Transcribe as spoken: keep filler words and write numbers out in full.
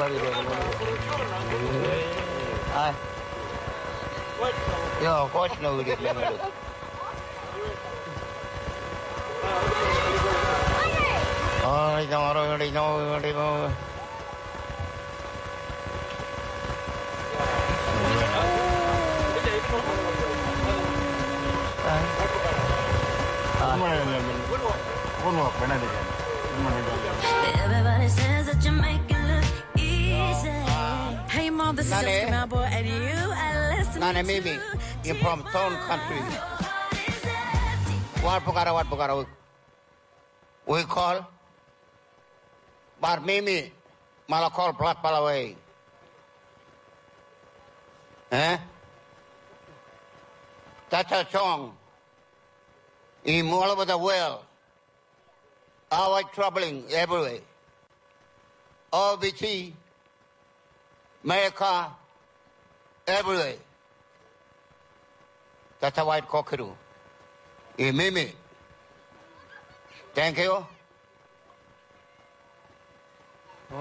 Ai. Yo, coach no đi lên được. Ôi, cho rồi đi nó đi nó. Everybody says that you make it look easy. Hey mom, this is Jessica Malboy, and you are listening Nane Mimi, you from Town Country. What Pugara, what Pugara? We call, but Mimi, Malakol Plat Palaway. Eh? That's a song. In all over the world, our troubling everywhere. O B C, America, everywhere. That's a white cockatoo. In Mimi. Thank you.